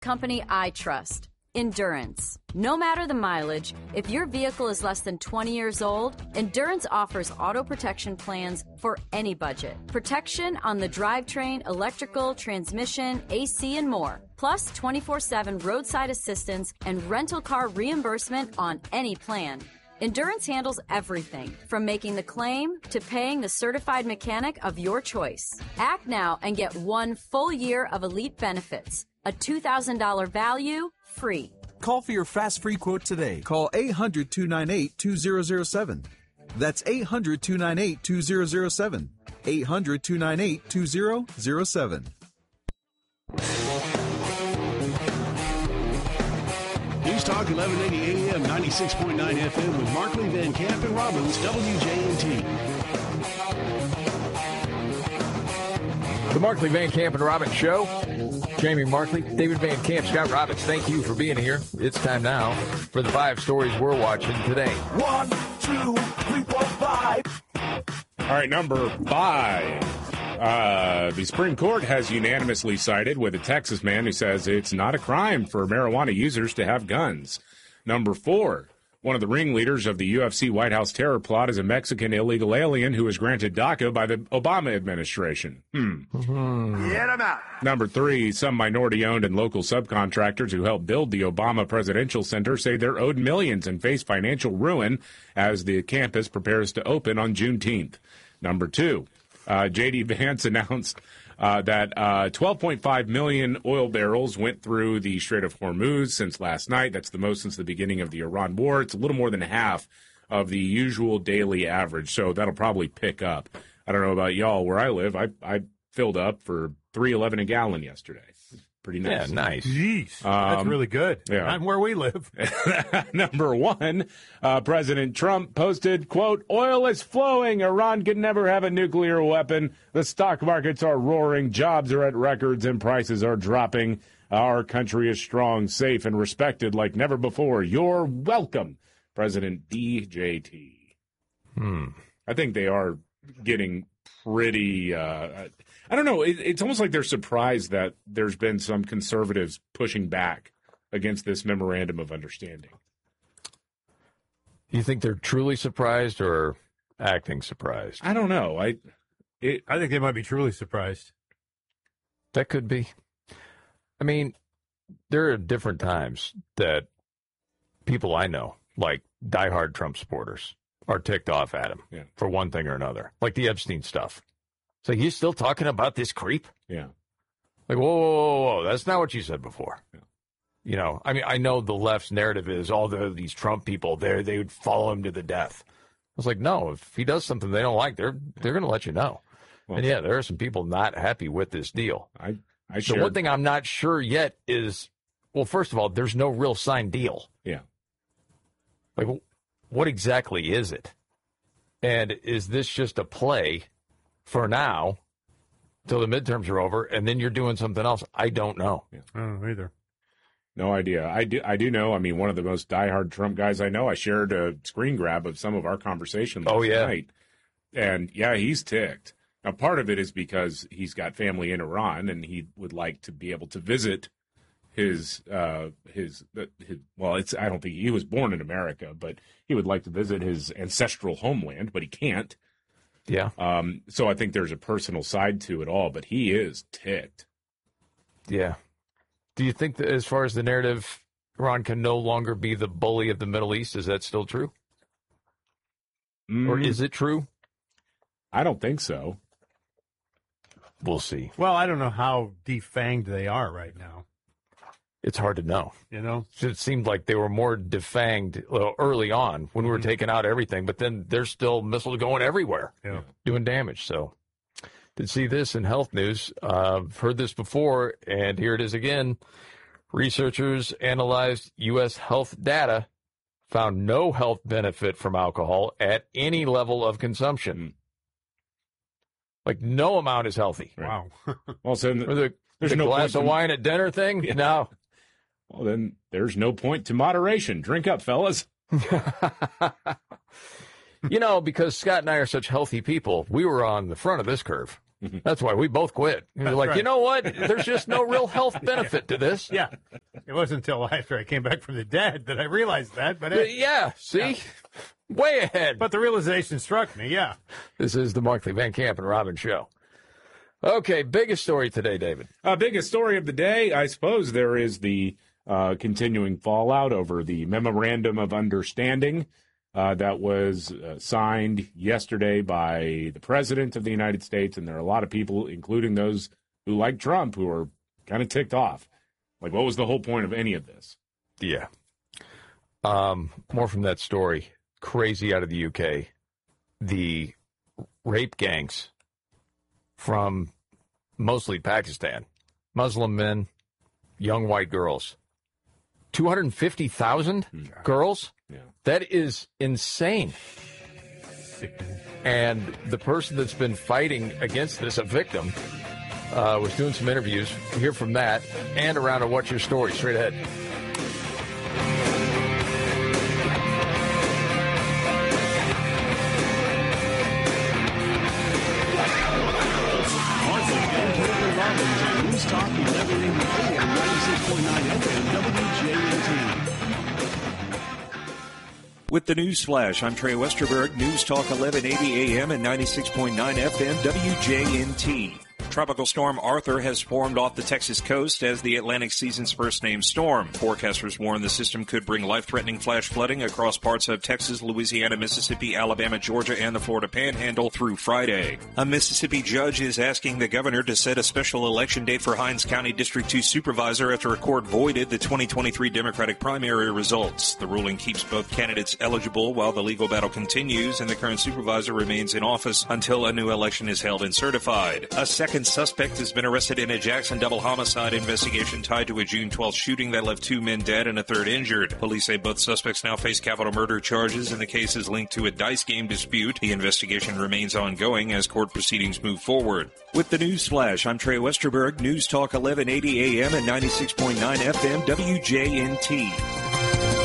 Company I trust. Endurance. No matter the mileage, if your vehicle is less than 20 years old, Endurance offers auto protection plans for any budget. Protection on the drivetrain, electrical, transmission, AC, and more. Plus 24/7 roadside assistance and rental car reimbursement on any plan. Endurance handles everything, from making the claim to paying the certified mechanic of your choice. Act now and get 1 full year of elite benefits. A $2,000 value, free. Call for your fast free quote today. Call 800-298-2007. That's 800-298-2007. 800-298-2007. News Talk 1180 AM, 96.9 FM with Markley, Van Camp, and Robbins, WJNT. The Markley, Van Camp, and Robbins Show. Jamie Markley, David Van Camp, Scott Robbins, thank you for being here. It's time now for the 5 stories we're watching today. 1, 2, 3, 4, 5. All right, number 5. The Supreme Court has unanimously sided with a Texas man who says it's not a crime for marijuana users to have guns. Number 4. One of the ringleaders of the UFC White House terror plot is a Mexican illegal alien who was granted DACA by the Obama administration. Get him out. Number 3, some minority-owned and local subcontractors who helped build the Obama Presidential Center say they're owed millions and face financial ruin as the campus prepares to open on Juneteenth. Number 2, J.D. Vance announced that 12.5 million oil barrels went through the Strait of Hormuz since last night. That's the most since the beginning of the Iran war. It's a little more than half of the usual daily average, so that'll probably pick up. I don't know about y'all. Where I live, I filled up for $3.11 a gallon yesterday. Pretty nice. Yeah, nice. Jeez, that's really good. Yeah. Not where we live. Number 1, President Trump posted, quote, "Oil is flowing. Iran could never have a nuclear weapon. The stock markets are roaring. Jobs are at records and prices are dropping. Our country is strong, safe, and respected like never before. You're welcome, President DJT." I think they are getting pretty I don't know. It's almost like they're surprised that there's been some conservatives pushing back against this memorandum of understanding. You think they're truly surprised or acting surprised? I don't know. I think they might be truly surprised. That could be. I mean, there are different times that people I know, like diehard Trump supporters, are ticked off at him for one thing or another, like the Epstein stuff. It's like, you still talking about this creep? Yeah. Like, whoa, that's not what you said before. Yeah. You know, I mean, I know the left's narrative is all these Trump people, they would follow him to the death. I was like, no, if he does something they don't like, they're going to let you know. Well, and yeah, there are some people not happy with this deal. The one thing I'm not sure yet is, well, first of all, there's no real signed deal. Yeah. Like, what exactly is it? And is this just a play for now till the midterms are over, and then you're doing something else? I don't know. I don't know either. No idea. I do know. I mean, one of the most diehard Trump guys I know, I shared a screen grab of some of our conversation last night. And, yeah, he's ticked. Now, part of it is because he's got family in Iran, and he would like to be able to visit his well, I don't think he was born in America, but he would like to visit his ancestral homeland, but he can't. Yeah. So I think there's a personal side to it all, but he is ticked. Yeah. Do you think that as far as the narrative, Iran can no longer be the bully of the Middle East? Is that still true? Or is it true? I don't think so. We'll see. Well, I don't know how defanged they are right now. It's hard to know. You know? It seemed like they were more defanged early on when we were taking out everything, but then there's still missiles going everywhere, doing damage. So, did see this in health news. I've heard this before, and here it is again. Researchers analyzed U.S. health data, found no health benefit from alcohol at any level of consumption. Like, no amount is healthy. Wow. Well, so there's no glass of wine at dinner thing? Yeah. No. Well, then there's no point to moderation. Drink up, fellas. You know, because Scott and I are such healthy people, we were on the front of this curve. That's why we both quit. We're like, right. You know what? There's just no real health benefit to this. Yeah. It wasn't until after I came back from the dead that I realized that. But Yeah, see? Way ahead. But the realization struck me, yeah. This is the Markley, Van Camp, and Robbins Show. Okay, biggest story today, David. Biggest story of the day, I suppose there is the continuing fallout over the Memorandum of Understanding that was signed yesterday by the President of the United States, and there are a lot of people, including those who like Trump, who are kind of ticked off. Like, what was the whole point of any of this? Yeah. More from that story. Crazy out of the UK. The rape gangs from mostly Pakistan. Muslim men, young white girls. 250,000 girls? Yeah. That is insane. And the person that's been fighting against this, a victim, was doing some interviews. We'll hear from that and around a What's Your Story straight ahead. News Talk 1180 AM 96.9 FM WJNT. With the News Flash, I'm Trey Westerberg, News Talk 1180 AM and 96.9 FM WJNT. Tropical storm Arthur has formed off the Texas coast as the Atlantic season's first named storm. Forecasters warn the system could bring life-threatening flash flooding across parts of Texas, Louisiana, Mississippi, Alabama, Georgia, and the Florida Panhandle through Friday. A Mississippi judge is asking the governor to set a special election date for Hinds County District 2 supervisor after a court voided the 2023 Democratic primary results. The ruling keeps both candidates eligible while the legal battle continues, and the current supervisor remains in office until a new election is held and certified. A second suspect has been arrested in a Jackson double homicide investigation tied to a June 12th shooting that left 2 men dead and a third injured. Police say both suspects now face capital murder charges, and the case is linked to a dice game dispute. The investigation remains ongoing as court proceedings move forward. With the News Flash, I'm Trey Westerberg, News Talk 1180 AM and 96.9 FM WJNT.